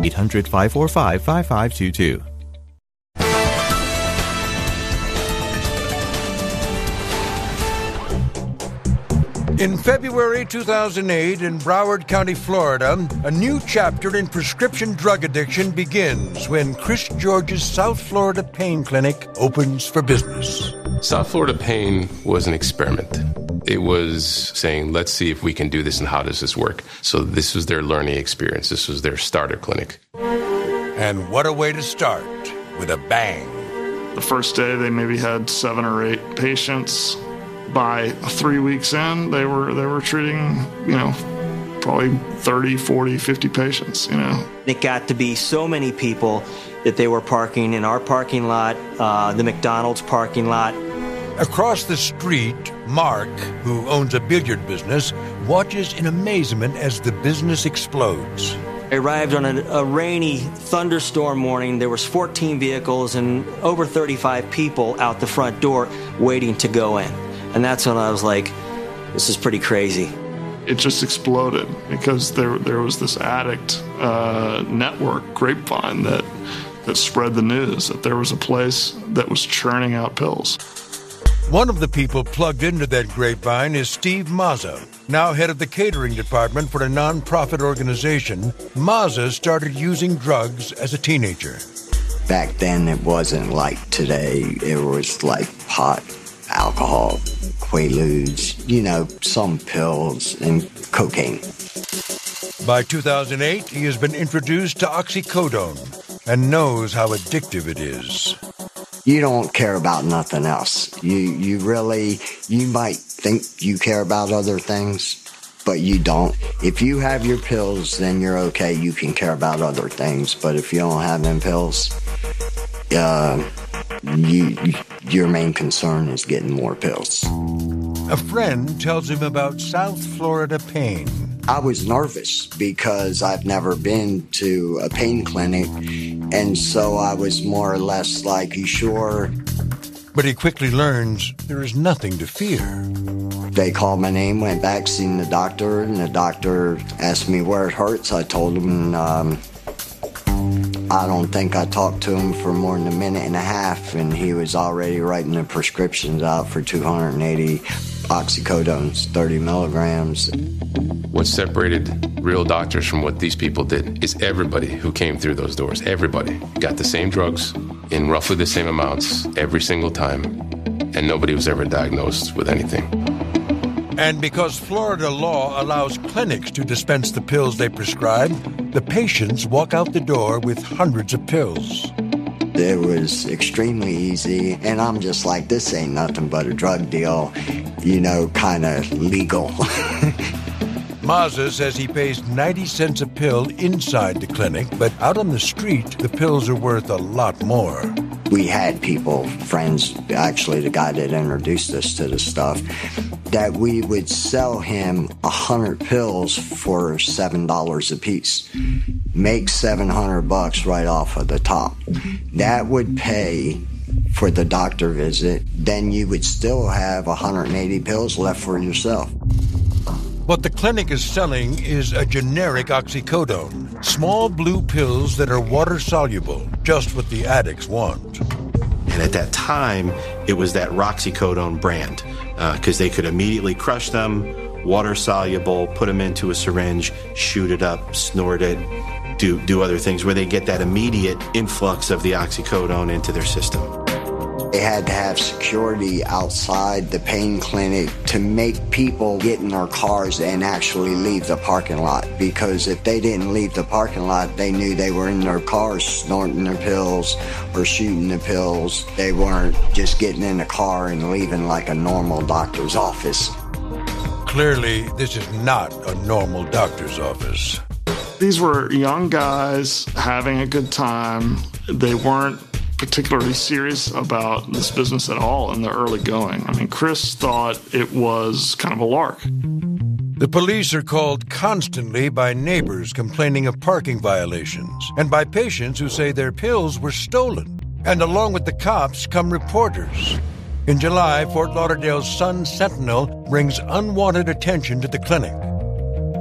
1-800-545-5522. In February 2008 in Broward County, Florida, a new chapter in prescription drug addiction begins when Chris George's South Florida Pain Clinic opens for business. South Florida Pain was an experiment. It was saying, let's see if we can do this and how does this work. So this was their learning experience. This was their starter clinic. And what a way to start, with a bang. The first day, they maybe had 7 or 8 patients. By 3 weeks in, they were treating, probably 30, 40, 50 patients, It got to be so many people that they were parking in our parking lot, the McDonald's parking lot. Across the street, Mark, who owns a billiard business, watches in amazement as the business explodes. I arrived on a rainy thunderstorm morning. There was 14 vehicles and over 35 people out the front door waiting to go in. And that's when I was like, this is pretty crazy. It just exploded because there was this addict network, Grapevine, that spread the news that there was a place that was churning out pills. One of the people plugged into that Grapevine is Steve Mazza, now head of the catering department for a nonprofit organization. Mazza started using drugs as a teenager. Back then, it wasn't like today. It was like pot, alcohol, Quaaludes, some pills and cocaine. By 2008, he has been introduced to oxycodone and knows how addictive it is. You don't care about nothing else. You might think you care about other things, but you don't. If you have your pills, then you're okay. You can care about other things. But if you don't have them pills, your main concern is getting more pills. A friend tells him about South Florida Pain. I was nervous because I've never been to a pain clinic, and so I was more or less like, you sure? But he quickly learns there is nothing to fear. They called my name, went back, seen the doctor, and the doctor asked me where it hurts. I told him, I don't think I talked to him for more than a minute and a half, and he was already writing the prescriptions out for 280 oxycodones, 30 milligrams. What separated real doctors from what these people did is everybody who came through those doors, everybody got the same drugs in roughly the same amounts every single time, and nobody was ever diagnosed with anything. And because Florida law allows clinics to dispense the pills they prescribe, the patients walk out the door with hundreds of pills. It was extremely easy, and I'm just like, this ain't nothing but a drug deal, kind of legal. Mazza says he pays 90 cents a pill inside the clinic, but out on the street, the pills are worth a lot more. We had people, friends, actually the guy that introduced us to the stuff, that we would sell him 100 pills for $7 a piece. Make $700 right off of the top. That would pay for the doctor visit. Then you would still have 180 pills left for yourself. What the clinic is selling is a generic oxycodone, small blue pills that are water-soluble, just what the addicts want. And at that time, it was that Roxycodone brand, because they could immediately crush them, water-soluble, put them into a syringe, shoot it up, snort it, do other things, where they get that immediate influx of the oxycodone into their system. They had to have security outside the pain clinic to make people get in their cars and actually leave the parking lot. Because if they didn't leave the parking lot, they knew they were in their cars snorting their pills or shooting the pills. They weren't just getting in the car and leaving like a normal doctor's office. Clearly, this is not a normal doctor's office. These were young guys having a good time. They weren't particularly serious about this business at all in the early going. I mean, Chris thought it was kind of a lark. The police are called constantly by neighbors complaining of parking violations and by patients who say their pills were stolen. And along with the cops come reporters. In July, Fort Lauderdale's Sun-Sentinel brings unwanted attention to the clinic.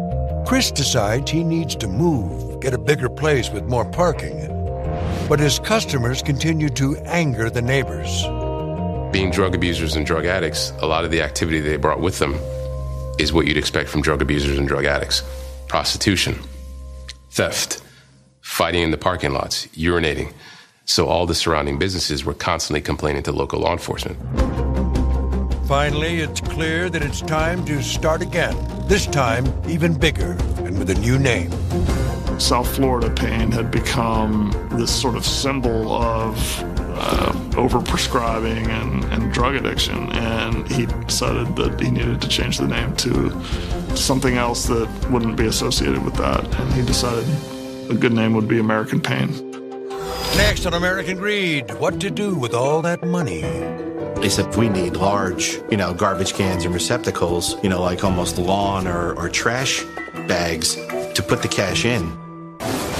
Chris decides he needs to move, get a bigger place with more parking. But his customers continue to anger the neighbors. Being drug abusers and drug addicts, a lot of the activity they brought with them is what you'd expect from drug abusers and drug addicts. Prostitution, theft, fighting in the parking lots, urinating. So all the surrounding businesses were constantly complaining to local law enforcement. Finally, it's clear that it's time to start again, this time even bigger and with a new name. South Florida Pain had become this sort of symbol of overprescribing and drug addiction, and he decided that he needed to change the name to something else that wouldn't be associated with that, and he decided a good name would be American Pain. Next on American Greed, what to do with all that money. They said we need large, garbage cans and receptacles, like almost lawn or trash bags to put the cash in.